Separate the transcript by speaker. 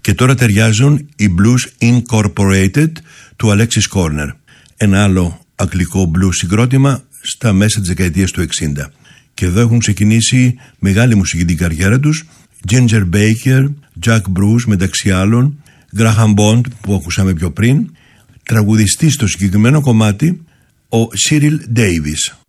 Speaker 1: Και τώρα ταιριάζουν οι Blues Incorporated του Alexis Corner, ένα άλλο αγγλικό blues συγκρότημα στα μέσα της δεκαετίας του 60. Και εδώ έχουν ξεκινήσει μεγάλη μουσική καριέρα τους Ginger Baker, Jack Bruce μεταξύ άλλων, Graham Bond που ακούσαμε πιο πριν, τραγουδιστής στο συγκεκριμένο κομμάτι ο Cyril Davis.